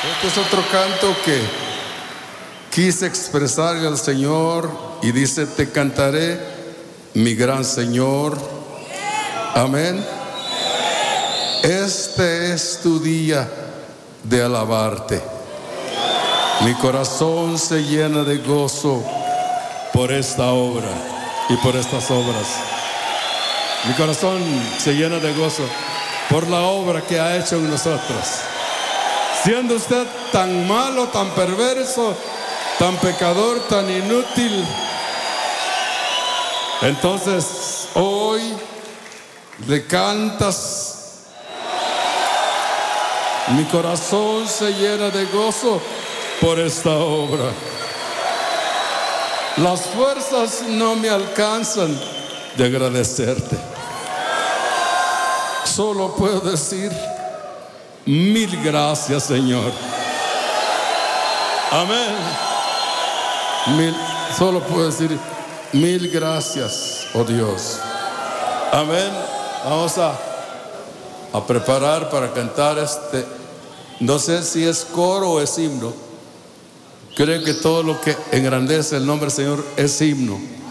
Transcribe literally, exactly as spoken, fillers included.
Este es otro canto que quise expresarle al Señor y dice: te cantaré, mi gran Señor. Amén. Este es tu día de alabarte. Mi corazón se llena de gozo por esta obra y por estas obras. Mi corazón se llena de gozo por la obra que ha hecho en nosotros. Siendo usted tan malo, tan perverso, tan pecador, tan inútil, entonces hoy le cantas. Mi corazón se llena de gozo por esta obra. Las fuerzas no me alcanzan de agradecerte. Solo puedo decir mil gracias, Señor. Amén. Mil, solo puedo decir mil gracias, oh Dios. Amén. Vamos a, a preparar para cantar este. No sé si es coro o es himno. Creo que todo lo que engrandece el nombre del Señor es himno.